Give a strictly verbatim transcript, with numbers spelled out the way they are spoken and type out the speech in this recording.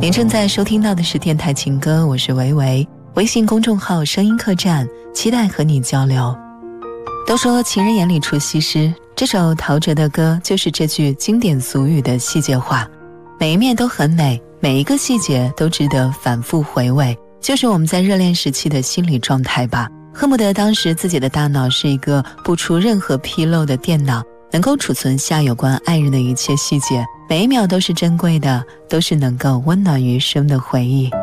您正在收听到的是电台情歌，我是维维，微信公众号声音客栈，期待和你交流。都说情人眼里出西施，这首陶喆的歌就是这句经典俗语的细节化，每一面都很美，每一个细节都值得反复回味，就是我们在热恋时期的心理状态吧。恨不得当时自己的大脑是一个不出任何纰漏的电脑，能够储存下有关爱人的一切细节，每一秒都是珍贵的，都是能够温暖余生的回忆。